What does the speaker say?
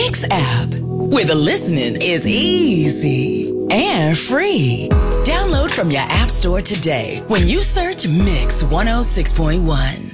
Mix app, where the listening is easy and free. Download from your app store today when you search Mix 106.1.